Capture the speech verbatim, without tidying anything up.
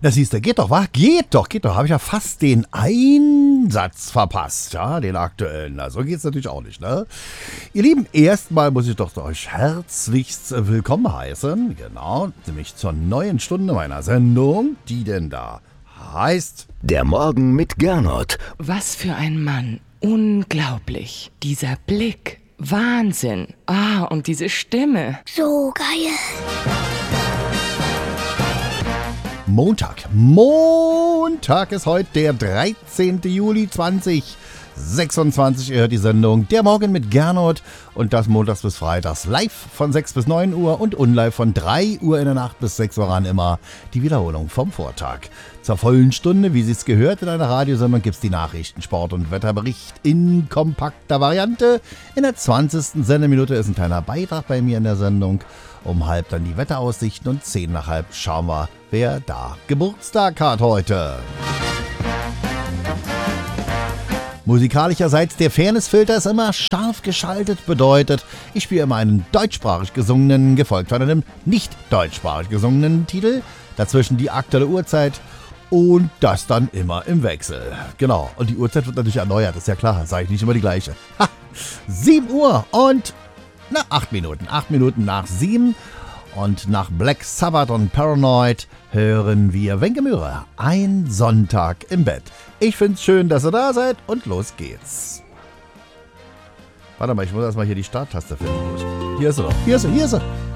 Das siehst du, geht doch, wa? Geht doch, geht doch. Habe ich ja fast den Einsatz verpasst, ja, den aktuellen. Na, so geht's natürlich auch nicht, ne? Ihr Lieben, erstmal muss ich doch euch herzlichst willkommen heißen. Genau, nämlich zur neuen Stunde meiner Sendung, die denn da heißt... Der Morgen mit Gernot. Was für ein Mann. Unglaublich. Dieser Blick. Wahnsinn. Ah, und diese Stimme. So geil. Montag. Montag ist heute der dreizehnten Juli zweitausendsechsundzwanzig. Ihr hört die Sendung Der Morgen mit Gernot und das montags bis freitags live von sechs bis neun Uhr und unlive von drei Uhr in der Nacht bis sechs Uhr ran immer die Wiederholung vom Vortag. Zur vollen Stunde, wie sie es gehört in einer Radiosendung, gibt es die Nachrichten, Sport- und Wetterbericht in kompakter Variante. In der zwanzigsten Sendeminute ist ein kleiner Beitrag bei mir in der Sendung. Um halb dann die Wetteraussichten und zehn nach halb schauen wir, wer da Geburtstag hat heute. Musikalischerseits, der Fairnessfilter ist immer scharf geschaltet, bedeutet, ich spiele immer einen deutschsprachig gesungenen, gefolgt von einem nicht deutschsprachig gesungenen Titel, dazwischen die aktuelle Uhrzeit und das dann immer im Wechsel. Genau, und die Uhrzeit wird natürlich erneuert, ist ja klar, sage ich nicht immer die gleiche. Ha, sieben Uhr und... Na, acht Minuten. Acht Minuten nach sieben. Und nach Black Sabbath und Paranoid hören wir Wenke Mührer. Ein Sonntag im Bett. Ich find's schön, dass ihr da seid und los geht's. Warte mal, ich muss erstmal hier die Starttaste finden. Hier ist sie doch. Hier ist sie, hier ist sie.